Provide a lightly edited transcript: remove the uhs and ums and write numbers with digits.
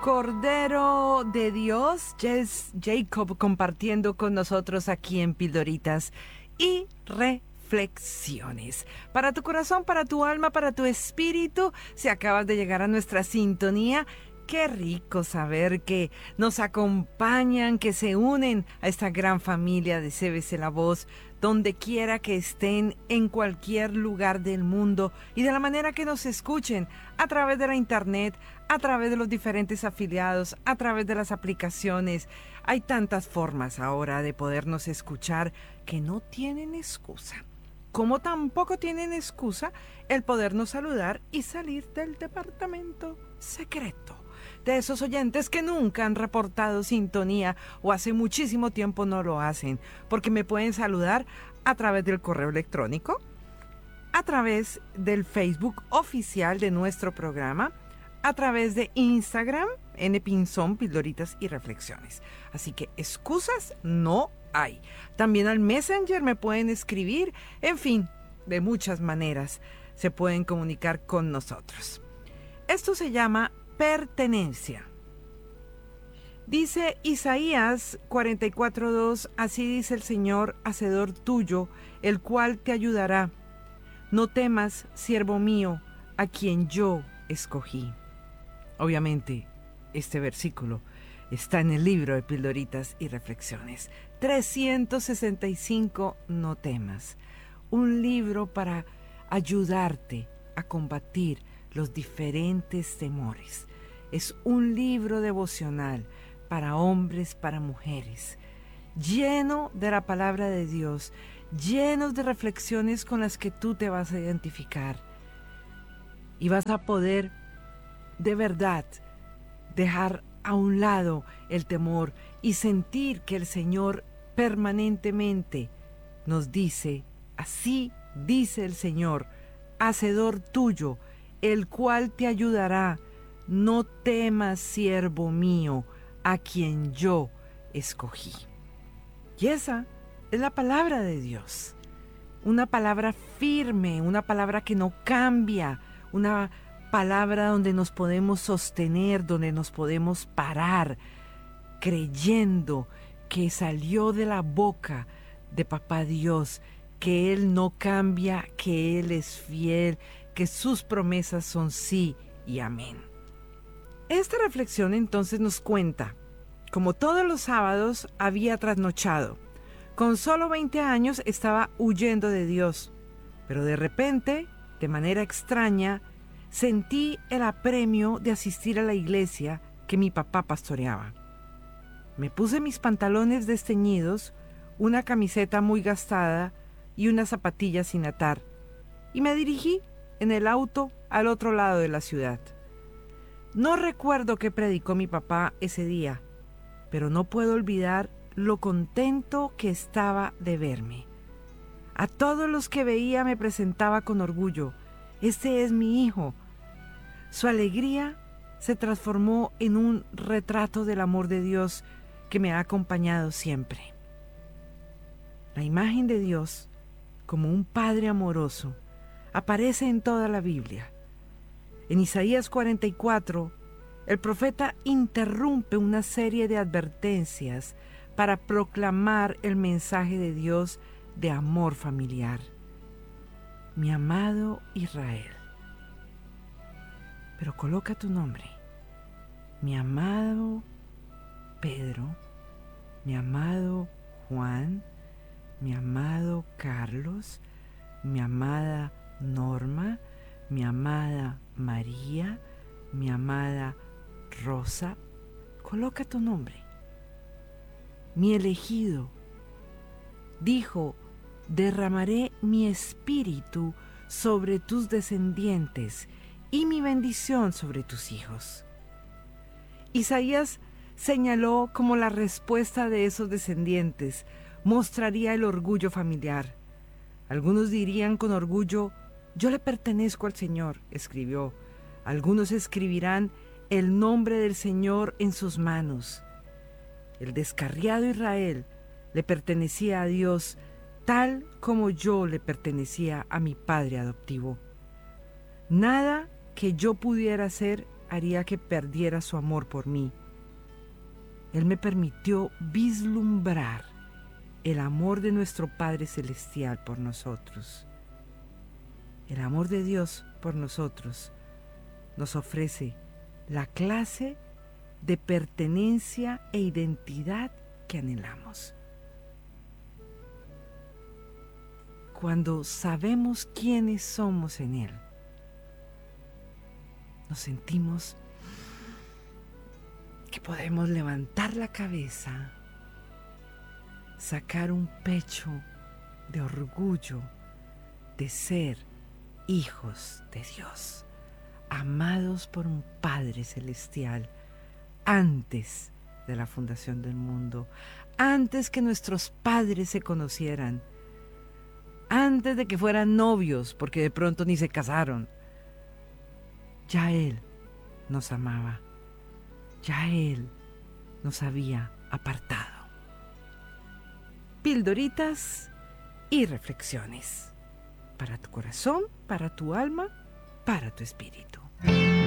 Cordero de Dios, Jess Jacob, compartiendo con nosotros aquí en Pildoritas y Reflexiones. Para tu corazón, para tu alma, para tu espíritu, si acabas de llegar a nuestra sintonía, qué rico saber que nos acompañan, que se unen a esta gran familia de CBC La Voz, donde quiera que estén, en cualquier lugar del mundo y de la manera que nos escuchen, a través de la internet, a través de los diferentes afiliados, a través de las aplicaciones. Hay tantas formas ahora de podernos escuchar que no tienen excusa. Como tampoco tienen excusa el podernos saludar y salir del departamento secreto de esos oyentes que nunca han reportado sintonía o hace muchísimo tiempo no lo hacen, porque me pueden saludar a través del correo electrónico, a través del Facebook oficial de nuestro programa, a través de Instagram, npinzón, Pildoritas y Reflexiones. Así que excusas no hay. También al Messenger me pueden escribir, en fin, de muchas maneras se pueden comunicar con nosotros. Esto se llama pertenencia. Dice Isaías 44:2, así dice el Señor, hacedor tuyo, el cual te ayudará. No temas, siervo mío, a quien yo escogí. Obviamente, este versículo está en el libro de Pildoritas y Reflexiones. 365, no temas. Un libro para ayudarte a combatir los diferentes temores. Es un libro devocional para hombres, para mujeres, lleno de la palabra de Dios, llenos de reflexiones con las que tú te vas a identificar y vas a poder de verdad dejar a un lado el temor y sentir que el Señor permanentemente nos dice, así dice el Señor, hacedor tuyo, el cual te ayudará. No temas, siervo mío, a quien yo escogí. Y esa es la palabra de Dios. Una palabra firme, una palabra que no cambia, una palabra donde nos podemos sostener, donde nos podemos parar, creyendo que salió de la boca de Papá Dios, que Él no cambia, que Él es fiel, que sus promesas son sí y amén. Esta reflexión entonces nos cuenta, como todos los sábados había trasnochado. Con solo 20 años estaba huyendo de Dios, pero de repente, de manera extraña, sentí el apremio de asistir a la iglesia que mi papá pastoreaba. Me puse mis pantalones desteñidos, una camiseta muy gastada y unas zapatillas sin atar, y me dirigí en el auto al otro lado de la ciudad. No recuerdo qué predicó mi papá ese día, pero no puedo olvidar lo contento que estaba de verme. A todos los que veía me presentaba con orgullo. Este es mi hijo. Su alegría se transformó en un retrato del amor de Dios que me ha acompañado siempre. La imagen de Dios, como un padre amoroso, aparece en toda la Biblia. En Isaías 44, el profeta interrumpe una serie de advertencias para proclamar el mensaje de Dios de amor familiar. Mi amado Israel. Pero coloca tu nombre. Mi amado Pedro, mi amado Juan, mi amado Carlos, mi amada Norma, mi amada María, mi amada Rosa. Coloca tu nombre. Mi elegido dijo, derramaré mi espíritu sobre tus descendientes y mi bendición sobre tus hijos. Isaías señaló como la respuesta de esos descendientes mostraría el orgullo familiar. Algunos dirían con orgullo, yo le pertenezco al Señor, escribió. Algunos escribirán el nombre del Señor en sus manos. El descarriado Israel le pertenecía a Dios tal como yo le pertenecía a mi padre adoptivo. Nada que yo pudiera hacer haría que perdiera su amor por mí. Él me permitió vislumbrar el amor de nuestro Padre Celestial por nosotros. El amor de Dios por nosotros nos ofrece la clase de pertenencia e identidad que anhelamos. Cuando sabemos quiénes somos en Él, nos sentimos que podemos levantar la cabeza, sacar un pecho de orgullo de ser hijos de Dios, amados por un Padre Celestial, antes de la fundación del mundo, antes que nuestros padres se conocieran, antes de que fueran novios, porque de pronto ni se casaron. Ya Él nos amaba, ya Él nos había apartado. Pildoritas y reflexiones para tu corazón, para tu alma, para tu espíritu.